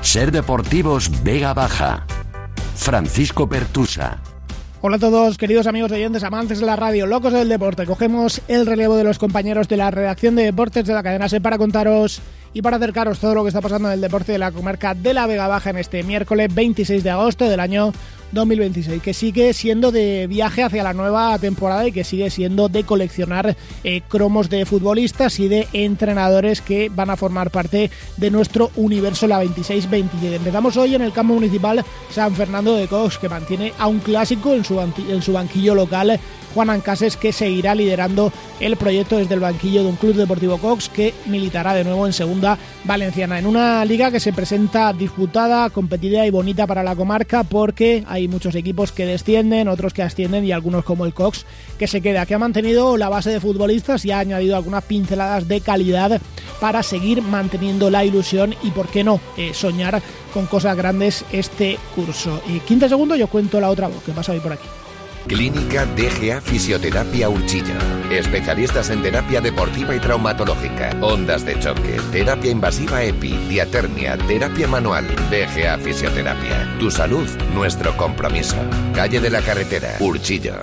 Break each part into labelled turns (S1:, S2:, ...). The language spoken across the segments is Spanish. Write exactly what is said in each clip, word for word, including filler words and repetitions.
S1: Ser Deportivos Vega Baja. Francisco Pertusa.
S2: Hola a todos, queridos amigos oyentes, amantes de la radio, locos del deporte. Cogemos el relevo de los compañeros de la redacción de deportes de la cadena SER para contaros y para acercaros todo lo que está pasando en el deporte de la comarca de la Vega Baja en este miércoles veintiséis de agosto del año dos mil veintiséis, que sigue siendo de viaje hacia la nueva temporada y que sigue siendo de coleccionar eh, cromos de futbolistas y de entrenadores que van a formar parte de nuestro universo la veintiséis veintisiete. Empezamos hoy en el campo municipal San Fernando de Cox, que mantiene a un clásico en su, en su banquillo local, Juan Ancases, que seguirá liderando el proyecto desde el banquillo de un Club Deportivo Cox que militará de nuevo en segunda valenciana, en una liga que se presenta disputada, competida y bonita para la comarca, porque hay muchos equipos que descienden, otros que ascienden y algunos como el Cox que se queda, que ha mantenido la base de futbolistas y ha añadido algunas pinceladas de calidad para seguir manteniendo la ilusión y, por qué no, eh, soñar con cosas grandes este curso. Y quince segundos, yo cuento la otra voz que pasa hoy por aquí.
S3: Clínica D G A Fisioterapia Urchilla. Especialistas en terapia deportiva y traumatológica, ondas de choque, terapia invasiva EPI, diatermia, terapia manual. D G A Fisioterapia. Tu salud, nuestro compromiso. Calle de la Carretera, Urchilla.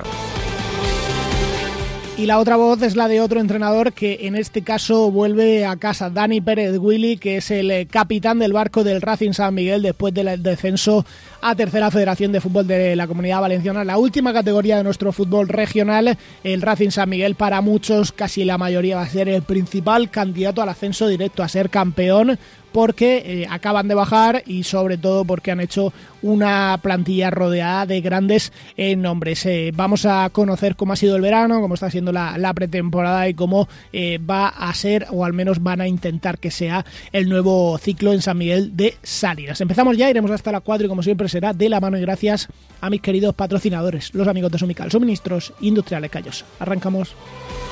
S2: Y la otra voz es la de otro entrenador que en este caso vuelve a casa, Dani Pérez Willy, que es el capitán del barco del Racing San Miguel después del descenso a Tercera Federación de Fútbol de la Comunidad Valenciana, la última categoría de nuestro fútbol regional. El Racing San Miguel, para muchos, casi la mayoría, va a ser el principal candidato al ascenso directo, a ser campeón, porque eh, acaban de bajar y sobre todo porque han hecho una plantilla rodeada de grandes eh, nombres. Eh, vamos a conocer cómo ha sido el verano, cómo está siendo la, la pretemporada y cómo eh, va a ser, o al menos van a intentar que sea, el nuevo ciclo en San Miguel de Salinas. Empezamos ya, iremos hasta las cuatro y como siempre será de la mano y gracias a mis queridos patrocinadores, los amigos de Somical, Suministros Industriales Callos. Arrancamos.